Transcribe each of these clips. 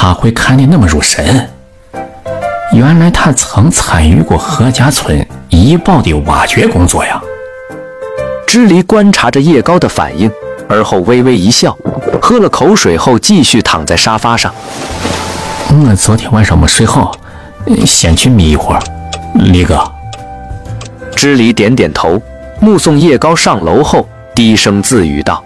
他会看得那么入神？原来他曾参与过何家村医报的挖掘工作呀。 支离观察着叶高的反应，而后微微一笑，喝了口水后继续躺在沙发上。 我昨天晚上没睡好，先去眯一会儿。李哥。 支离点点头，目送叶高上楼后，低声自语道：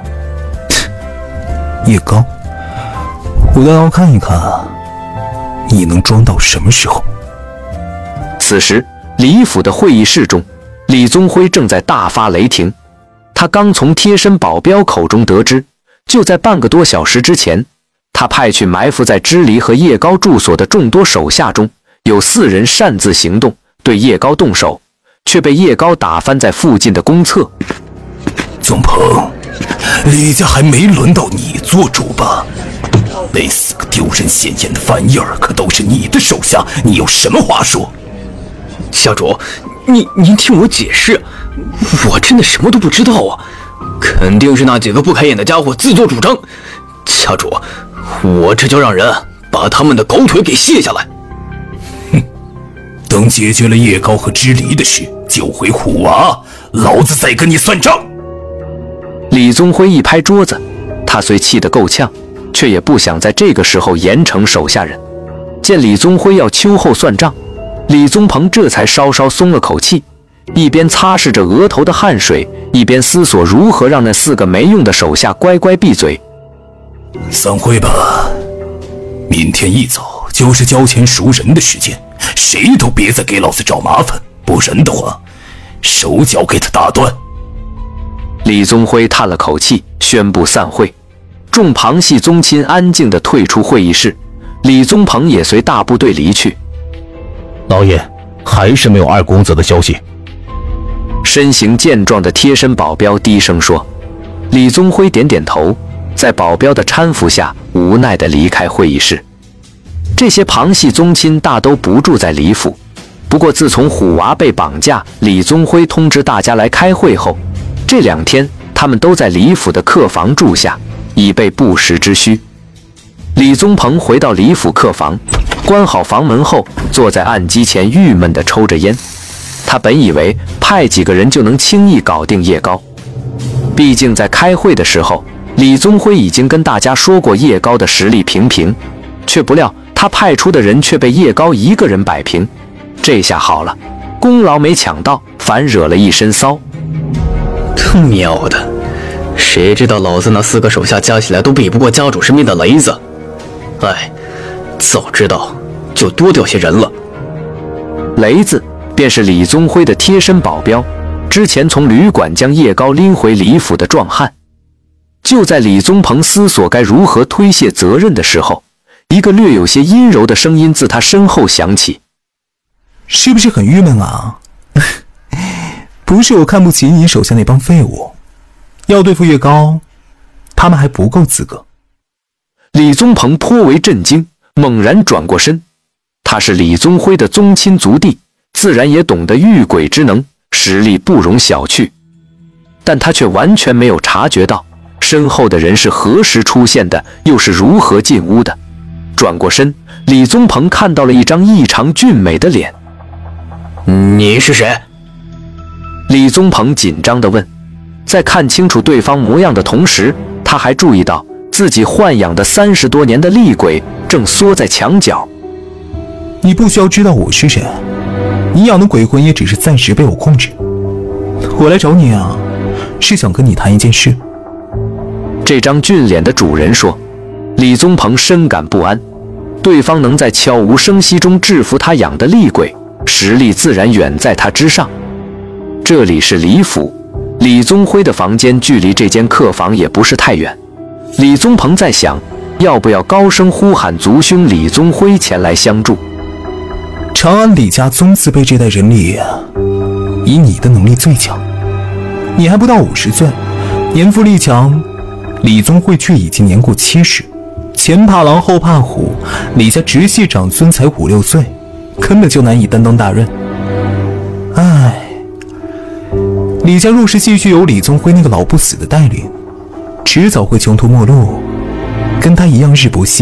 叶高，我倒要看一看你能装到什么时候。 此时李府的会议室中，李宗辉正在大发雷霆。他刚从贴身保镖口中得知，就在半个多小时之前，他派去埋伏在支离和叶高住所的众多手下中，有4人擅自行动，对叶高动手，却被叶高打翻在附近的公厕。 宗鹏，李家还没轮到你做主吧？那4个丢人现眼的玩意儿可都是你的手下，你有什么话说？ 小主，您听我解释，我真的什么都不知道啊，肯定是那几个不开眼的家伙自作主张。家主，我这就让人把他们的狗腿给卸下来。 哼，等解决了叶高和支离的事，救回虎娃，老子再跟你算账。 李宗辉一拍桌子，他虽气得够呛，却也不想在这个时候严惩手下人。见李宗辉要秋后算账，李宗鹏这才稍稍松了口气，一边擦拭着额头的汗水，一边思索如何让那4个没用的手下乖乖闭嘴。 散会吧，明天一早就是交钱赎人的时间，谁都别再给老子找麻烦，不然的话，手脚给他打断。 李宗辉叹了口气，宣布散会。众旁系宗亲安静地退出会议室，李宗鹏也随大部队离去。 老爷，还是没有2公子的消息。 身形健壮的贴身保镖低声说。李宗辉点点头，在保镖的搀扶下，无奈地离开会议室。这些旁系宗亲大都不住在李府，不过自从虎娃被绑架，李宗辉通知大家来开会后，这2天他们都在李府的客房住下，以备不时之需。李宗鹏回到李府客房，关好房门后，坐在案几前郁闷地抽着烟。他本以为派几个人就能轻易搞定叶高，毕竟在开会的时候，李宗辉已经跟大家说过叶高的实力平平，却不料他派出的人却被叶高一个人摆平。这下好了，功劳没抢到，反惹了一身骚。 他喵的，谁知道老子那4个手下加起来都比不过家主身边的雷子。哎，早知道就多调些人了。 雷子便是李宗辉的贴身保镖，之前从旅馆将叶高拎回李府的壮汉。就在李宗鹏思索该如何推卸责任的时候，一个略有些阴柔的声音自他身后响起： 是不是很郁闷啊？不是我看不起你手下那帮废物，要对付叶高，他们还不够资格。 李宗鹏颇为震惊，猛然转过身。他是李宗辉的宗亲族弟，自然也懂得御鬼之能，实力不容小觑。但他却完全没有察觉到身后的人是何时出现的，又是如何进屋的。转过身，李宗鹏看到了一张异常俊美的脸。 你是谁？ 李宗鹏紧张地问。在看清楚对方模样的同时，他还注意到自己豢养的30多年的厉鬼正缩在墙角。 你不需要知道我是谁，你养的鬼魂也只是暂时被我控制。我来找你啊，是想跟你谈一件事。 这张俊脸的主人说。李宗鹏深感不安，对方能在悄无声息中制服他养的厉鬼，实力自然远在他之上。这里是李府，李宗辉的房间距离这间客房也不是太远。李宗鹏在想，要不要高声呼喊族兄李宗辉前来相助。 长安李家宗自辈这代人里，以你的能力最强。你还不到50岁，年富力强，李宗辉却已经年过70。前怕狼后怕虎，李家直系长孙才5、6岁，根本就难以担当大任。唉，李家若是继续由李宗辉那个老不死的带领，迟早会穷途末路，跟他一样日不西